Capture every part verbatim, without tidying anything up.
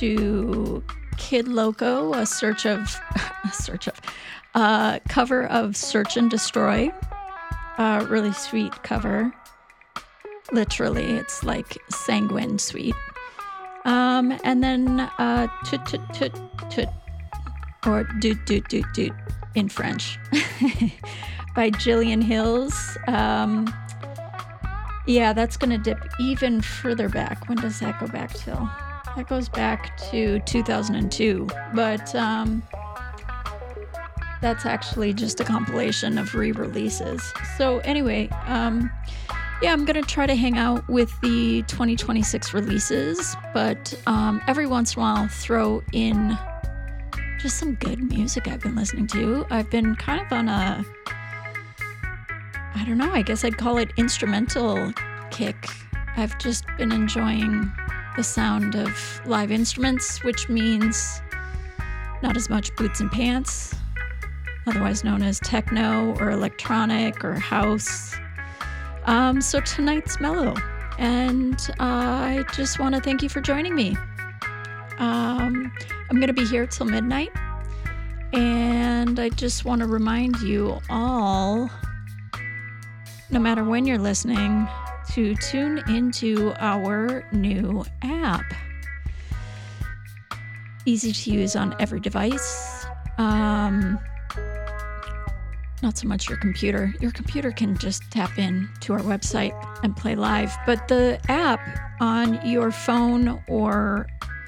to Kid Loco, a search of, a search of, uh, cover of Search and Destroy. Uh, really sweet cover. Literally, it's like sanguine sweet. Um, and then uh, tut tut tut tut, or doot doot doot doot in French, by Jillian Hills. Um, yeah, that's gonna dip even further back. When does that go back till? That goes back to two thousand two, but um, that's actually just a compilation of re-releases. So anyway, um, yeah, I'm going to try to hang out with the twenty twenty-six releases, but um, every once in a while throw in just some good music I've been listening to. I've been kind of on a, I don't know, I guess I'd call it instrumental kick. I've just been enjoying the sound of live instruments, which means not as much boots and pants, otherwise known as techno or electronic or house. Um, so tonight's mellow, and uh, I just want to thank you for joining me. Um, I'm going to be here till midnight, and I just want to remind you all, no matter when you're listening, to tune into our new app. Easy to use on every device. Um... Not so much your computer. Your computer can just tap in to our website and play live. But the app on your phone or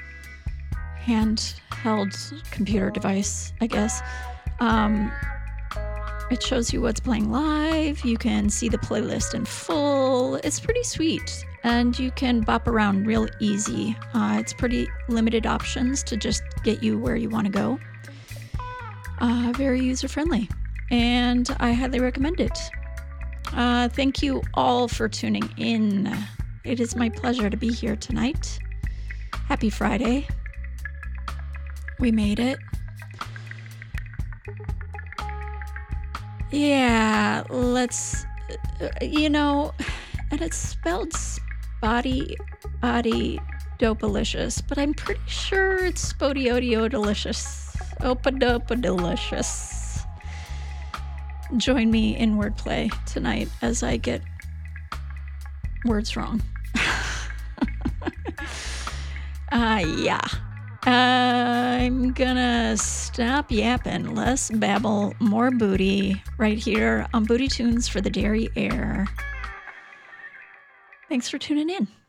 handheld computer device, I guess, um, it shows you what's playing live. You can see the playlist in full. It's pretty sweet. And you can bop around real easy. Uh, it's pretty limited options to just get you where you want to go. Uh, very user-friendly. And I highly recommend it. Uh, thank you all for tuning in. It is my pleasure to be here tonight. Happy Friday. We made it. Yeah, let's, you know, and it's spelled spotty, oddy, dopalicious, but I'm pretty sure it's spodiodio delicious. Opa-dopa delicious. Join me in wordplay tonight as I get words wrong. uh, yeah. I'm gonna stop yapping, less babble, more booty right here on Booty Tunes for the Dairy Air. Thanks for tuning in.